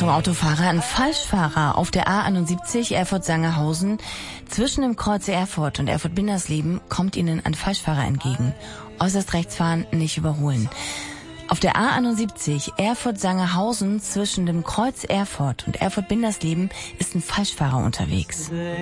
Achtung Autofahrer, ein Falschfahrer auf der A71 Erfurt-Sangerhausen zwischen dem Kreuz Erfurt und Erfurt-Bindersleben kommt Ihnen ein Falschfahrer entgegen. Äußerst rechts fahren, nicht überholen. Auf der A71 Erfurt-Sangerhausen zwischen dem Kreuz Erfurt und Erfurt-Bindersleben ist ein Falschfahrer unterwegs.